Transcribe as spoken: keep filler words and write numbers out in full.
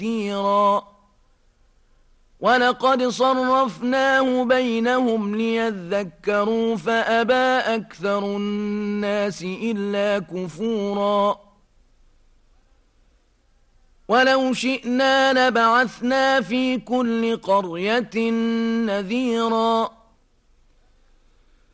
كثيرا ولقد صرفناه بينهم ليذكروا فأبى أكثر الناس إلا كفورا ولو شئنا لبعثنا في كل قرية نذيرا